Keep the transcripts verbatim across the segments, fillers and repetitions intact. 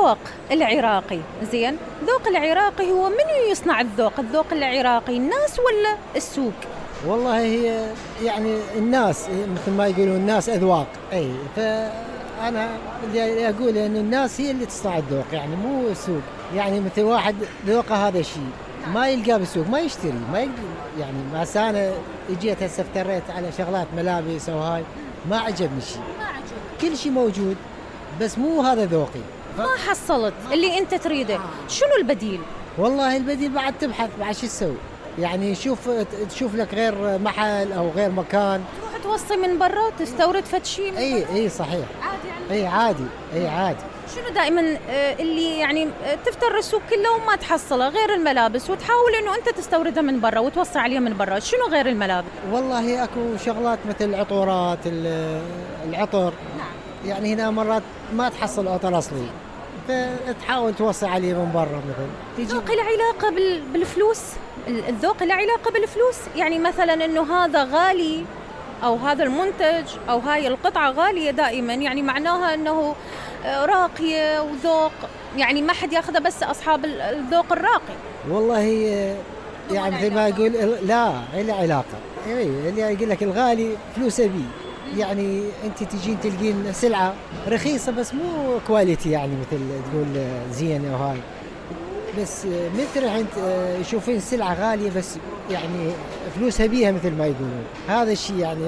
الذوق العراقي، زين، الذوق العراقي هو منو يصنع الذوق؟ الذوق العراقي الناس ولا السوق؟ والله هي يعني الناس، مثل ما يقولون الناس أذواق. أي فأنا اللي أقول إن الناس هي اللي تصنع الذوق، يعني مو السوق. يعني مثل واحد ذوقه هذا الشيء ما يلقاه بالسوق ما يشتري، ما يقدر. يعني ما أنا اجيت هسه افتريت على شغلات ملابس أو هاي ما عجبني شيء، ما عجبني كل شيء موجود بس مو هذا ذوقي. ما حصلت اللي أنت تريده. شنو البديل؟ والله البديل بعد تبحث بعد شو تسوي، يعني شوف تشوف لك غير محل أو غير مكان، تروح توصي من برا تستورد فد شيء. اي اي صحيح، عادي يعني. اي عادي اي عادي. شنو دائما اللي يعني تفتر السوق كله وما تحصله غير الملابس، وتحاول انه انت تستوردها من برا وتوصي عليها من برا؟ شنو غير الملابس؟ والله اكو شغلات مثل العطورات، العطر. نعم. يعني هنا مرات ما تحصل عطر اصلي فتحاول توصي عليه من برا. مثل الذوق له علاقه بالفلوس؟ الذوق له علاقه بالفلوس؟ يعني مثلا انه هذا غالي أو هذا المنتج أو هاي القطعة غالية دائما، يعني معناها أنه راقية وذوق، يعني ما حد ياخذها بس أصحاب الذوق الراقي. والله يعني مثل ما يقول لا له علاقة. اللي يقول لك الغالي فلوسه بيه، يعني أنت تجين تلقين سلعة رخيصة بس مو كواليتي، يعني مثل تقول زينة وهاي، بس مثل انت يشوفين سلعة غالية بس يعني فلوسها بيها مثل ما يقولون. هذا الشيء يعني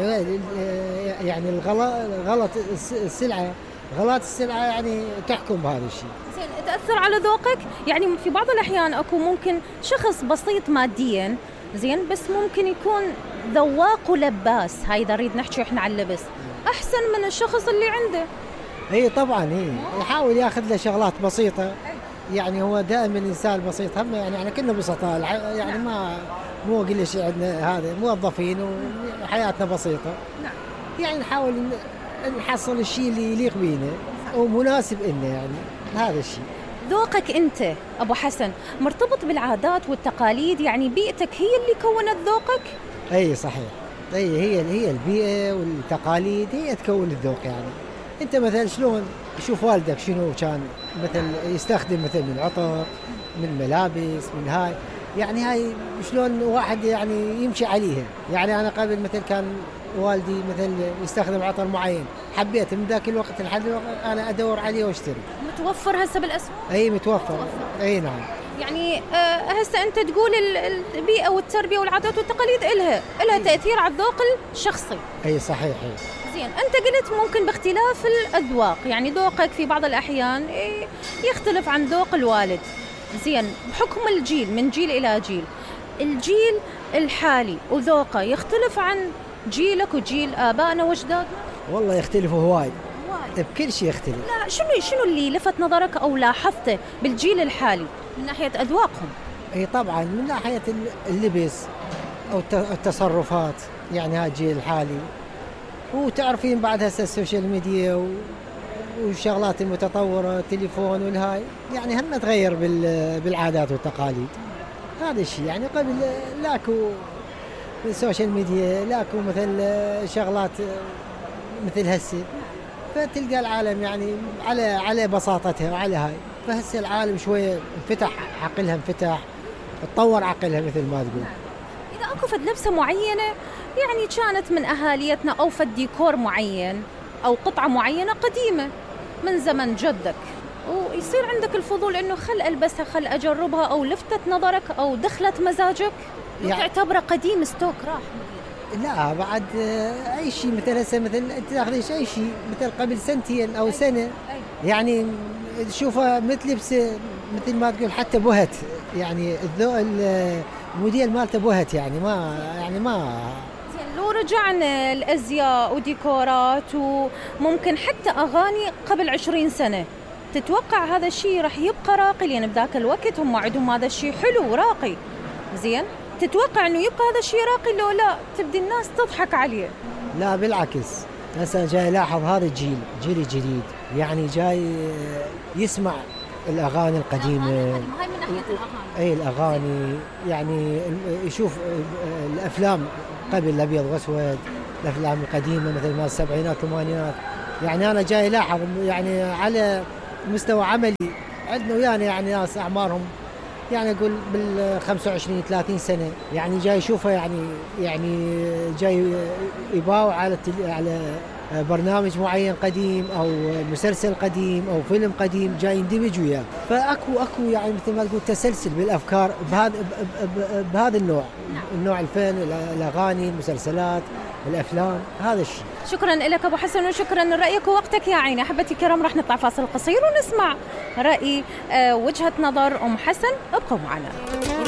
يعني الغلط غلط السلعة، غلط السلعة يعني تحكم بهذا الشيء. زين، تأثر على ذوقك؟ يعني في بعض الأحيان أكو ممكن شخص بسيط ماديا، زين، بس ممكن يكون ذواق ولباس، هاي إذا نريد نحكي إحنا على اللبس، أحسن من الشخص اللي عنده. اي طبعا، هي يحاول ياخذ له شغلات بسيطة. يعني هو دائما إنسان بسيط، هم يعني احنا كنا بسطاء، يعني ما مو كل شيء عندنا هذا موظفين وحياتنا بسيطة. نعم. يعني نحاول نحصل الشيء اللي يليق بينا ومناسب إلنا، يعني هذا الشيء. ذوقك أنت أبو حسن مرتبط بالعادات والتقاليد، يعني بيئتك هي اللي كونت ذوقك؟ أي صحيح، أي هي هي البيئة والتقاليد هي تكون الذوق. يعني أنت مثلا شلون شوف والدك شنو كان مثل يستخدم مثل من عطر، من ملابس، من هاي، يعني هاي شلون واحد يعني يمشي عليها. يعني أنا قبل مثل كان والدي مثل يستخدم عطر معين، حبيت من ذاك الوقت لحد الوقت أنا أدور عليه واشتري. متوفر هسه بالأسواق؟ أي متوفر. أي نعم. يعني هسه أنت تقول البيئة والتربية والعادات والتقاليد إلها إلها تأثير على الذوق الشخصي. أي صحيح. أي. زين، أنت قلت ممكن باختلاف الأذواق، يعني ذوقك في بعض الأحيان يختلف عن ذوق الوالد. زين، بحكم الجيل من جيل إلى جيل، الجيل الحالي وذوقه يختلف عن جيلك وجيل آبائنا وأجدادنا؟ والله يختلفوا هواي، بكل شيء يختلف. لا، شنو شنو اللي لفت نظرك أو لاحظته بالجيل الحالي من ناحية أذواقهم؟ اي طبعا من ناحية اللبس أو التصرفات، يعني هذا الجيل الحالي. وتعرفين بعد هسه السوشيال ميديا والشغلات المتطورة، التليفون والهاي، يعني هم تغير بالعادات والتقاليد. هذا الشيء يعني قبل لاكو السوشيال ميديا، لاكو مثل شغلات مثل هسه، فتلقى العالم يعني على على بساطتها وعلى هاي. فهسه العالم شوية انفتح عقلها، انفتح تطور عقلها مثل ما تقول. إذا أكو فد لبسة معينة يعني كانت من أهاليتنا أو فد ديكور معين أو قطعة معينة قديمة من زمن جدك، ويصير عندك الفضول إنه خل ألبسها، خل أجربها، أو لفتت نظرك أو دخلت مزاجك، يعني تعتبره قديم ستوك راح؟ لا بعد أي شيء مثل هسه، مثل أنت تاخذيش أي شيء مثل قبل سنتين أو سنة، يعني تشوفها مثل لبسه مثل ما تقول حتى بهت، يعني الذوق الموديل مالته بهت، يعني ما يعني ما. لو رجعنا الأزياء وديكورات وممكن حتى أغاني قبل عشرين سنة، تتوقع هذا الشيء رح يبقى راقي؟ لأن بذاك الوقت هم عندهم هذا الشيء حلو وراقي. زين، تتوقع إنه يبقى هذا الشيء راقي لو لا تبدي الناس تضحك عليه؟ لا بالعكس، هسه جاي لاحظ هذا الجيل، جيل الجديد، يعني جاي يسمع الأغاني القديمة. هاي من ناحية الأغاني. أي الأغاني، يعني يشوف الأفلام قبل الأبيض وأسود، الأفلام القديمة مثل ما السبعينات والثمانينات. يعني أنا جاي لاحظ يعني على مستوى عملي. عندنا ويانا يعني ناس أعمارهم يعني أقول بال خمسة وعشرين ثلاثين سنة، يعني جاي يشوفها يعني يعني جاي يباوع على على برنامج معين قديم أو مسلسل قديم أو فيلم قديم جاي يندمج وياه. فأكو أكو يعني مثل ما تقول تسلسل بالأفكار بهذا بهذا النوع، النوع الفن، الأغاني، المسلسلات، الأفلام، هذا الشيء. شكرا لك أبو حسن وشكرا لرأيك ووقتك يا عيني. أحبتي الكرام رح نطلع فاصل قصير ونسمع رأي وجهة نظر أم حسن. ابقوا معنا.